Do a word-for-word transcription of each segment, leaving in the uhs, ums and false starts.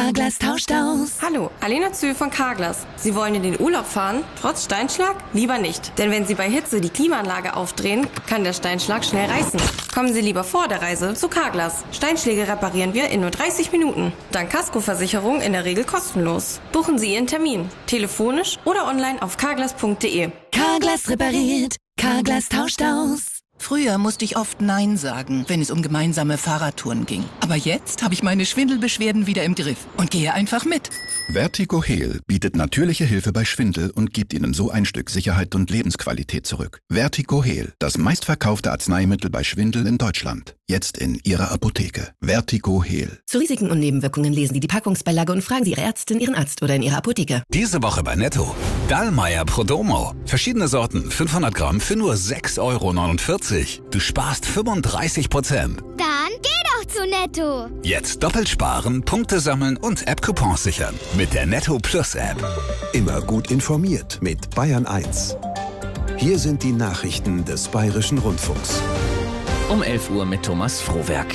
Carglass tauscht aus. Hallo, Alena Zühl von Carglass. Sie wollen in den Urlaub fahren, trotz Steinschlag? Lieber nicht. Denn wenn Sie bei Hitze die Klimaanlage aufdrehen, kann der Steinschlag schnell reißen. Kommen Sie lieber vor der Reise zu Carglass. Steinschläge reparieren wir in nur dreißig Minuten. Dank Kaskoversicherung in der Regel kostenlos. Buchen Sie Ihren Termin. Telefonisch oder online auf carglass punkt de. Carglass repariert. Carglass tauscht aus. Früher musste ich oft Nein sagen, wenn es um gemeinsame Fahrradtouren ging. Aber jetzt habe ich meine Schwindelbeschwerden wieder im Griff und gehe einfach mit. Vertigo Heal bietet natürliche Hilfe bei Schwindel und gibt Ihnen so ein Stück Sicherheit und Lebensqualität zurück. Vertigo Heal, das meistverkaufte Arzneimittel bei Schwindel in Deutschland. Jetzt in Ihrer Apotheke. Vertigo Heal. Zu Risiken und Nebenwirkungen lesen Sie die Packungsbeilage und fragen Sie Ihre Ärztin, Ihren Arzt oder in Ihrer Apotheke. Diese Woche bei Netto. Dallmayr Prodomo. Verschiedene Sorten, fünfhundert Gramm für nur sechs Euro neunundvierzig. Du sparst fünfunddreißig Prozent. Dann geh doch zu Netto. Jetzt doppelt sparen, Punkte sammeln und App-Coupons sichern. Mit der Netto Plus App. Immer gut informiert mit Bayern eins. Hier sind die Nachrichten des Bayerischen Rundfunks. Um elf Uhr mit Thomas Frohwerk.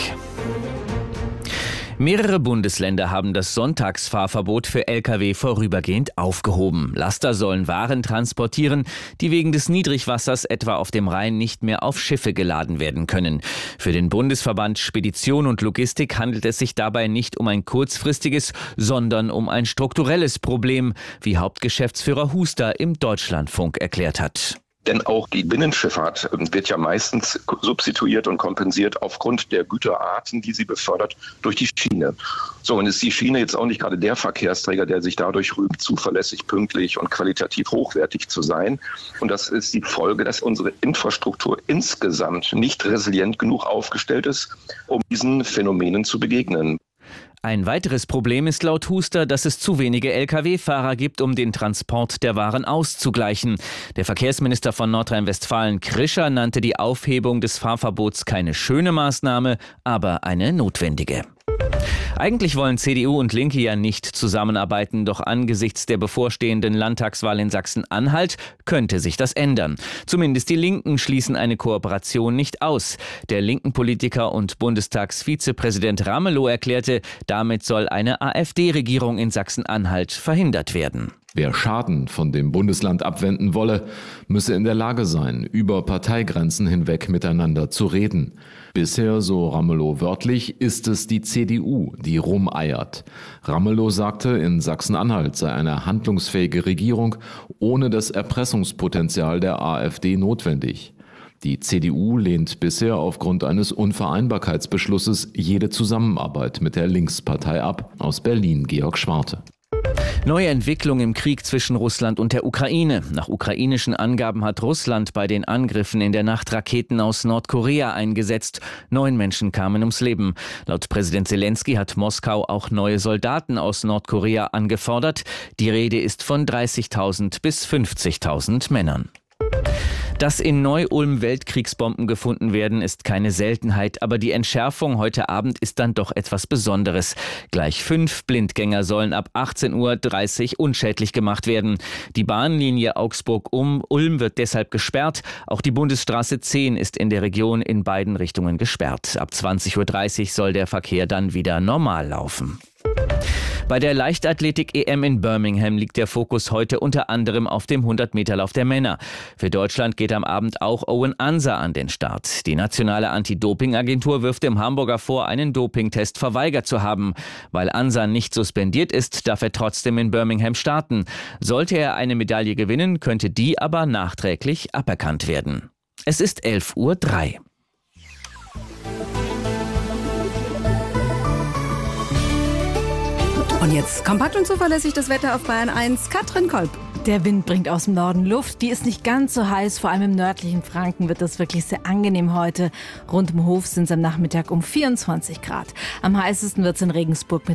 Mehrere Bundesländer haben das Sonntagsfahrverbot für L K W vorübergehend aufgehoben. Laster sollen Waren transportieren, die wegen des Niedrigwassers etwa auf dem Rhein nicht mehr auf Schiffe geladen werden können. Für den Bundesverband Spedition und Logistik handelt es sich dabei nicht um ein kurzfristiges, sondern um ein strukturelles Problem, wie Hauptgeschäftsführer Huster im Deutschlandfunk erklärt hat. Denn auch die Binnenschifffahrt wird ja meistens substituiert und kompensiert aufgrund der Güterarten, die sie befördert, durch die Schiene. So, und ist die Schiene jetzt auch nicht gerade der Verkehrsträger, der sich dadurch rühmt, zuverlässig, pünktlich und qualitativ hochwertig zu sein. Und das ist die Folge, dass unsere Infrastruktur insgesamt nicht resilient genug aufgestellt ist, um diesen Phänomenen zu begegnen. Ein weiteres Problem ist laut Huster, dass es zu wenige L K W-Fahrer gibt, um den Transport der Waren auszugleichen. Der Verkehrsminister von Nordrhein-Westfalen, Krischer, nannte die Aufhebung des Fahrverbots keine schöne Maßnahme, aber eine notwendige. Eigentlich wollen C D U und Linke ja nicht zusammenarbeiten, doch angesichts der bevorstehenden Landtagswahl in Sachsen-Anhalt könnte sich das ändern. Zumindest die Linken schließen eine Kooperation nicht aus. Der linken Politiker und Bundestagsvizepräsident Ramelow erklärte, damit soll eine AfD-Regierung in Sachsen-Anhalt verhindert werden. Wer Schaden von dem Bundesland abwenden wolle, müsse in der Lage sein, über Parteigrenzen hinweg miteinander zu reden. Bisher, so Ramelow wörtlich, ist es die C D U, die rumeiert. Ramelow sagte, in Sachsen-Anhalt sei eine handlungsfähige Regierung ohne das Erpressungspotenzial der AfD notwendig. Die C D U lehnt bisher aufgrund eines Unvereinbarkeitsbeschlusses jede Zusammenarbeit mit der Linkspartei ab. Aus Berlin Georg Schwarte. Neue Entwicklung im Krieg zwischen Russland und der Ukraine. Nach ukrainischen Angaben hat Russland bei den Angriffen in der Nacht Raketen aus Nordkorea eingesetzt. Neun Menschen kamen ums Leben. Laut Präsident Zelensky hat Moskau auch neue Soldaten aus Nordkorea angefordert. Die Rede ist von dreißigtausend bis fünfzigtausend Männern. Dass in Neu-Ulm Weltkriegsbomben gefunden werden, ist keine Seltenheit, aber die Entschärfung heute Abend ist dann doch etwas Besonderes. Gleich fünf Blindgänger sollen ab achtzehn Uhr dreißig unschädlich gemacht werden. Die Bahnlinie Augsburg-Ulm wird deshalb gesperrt. Auch die Bundesstraße zehn ist in der Region in beiden Richtungen gesperrt. Ab zwanzig Uhr dreißig soll der Verkehr dann wieder normal laufen. Bei der Leichtathletik-E M in Birmingham liegt der Fokus heute unter anderem auf dem hundert-Meter-Lauf der Männer. Für Deutschland geht am Abend auch Owen Ansa an den Start. Die nationale Anti-Doping-Agentur wirft dem Hamburger vor, einen Dopingtest verweigert zu haben. Weil Ansa nicht suspendiert ist, darf er trotzdem in Birmingham starten. Sollte er eine Medaille gewinnen, könnte die aber nachträglich aberkannt werden. Es ist elf Uhr drei. Und jetzt kompakt und zuverlässig das Wetter auf Bayern eins. Katrin Kolb. Der Wind bringt aus dem Norden Luft. Die ist nicht ganz so heiß. Vor allem im nördlichen Franken wird es wirklich sehr angenehm heute. Rund um Hof sind es am Nachmittag um vierundzwanzig Grad. Am heißesten wird es in Regensburg mit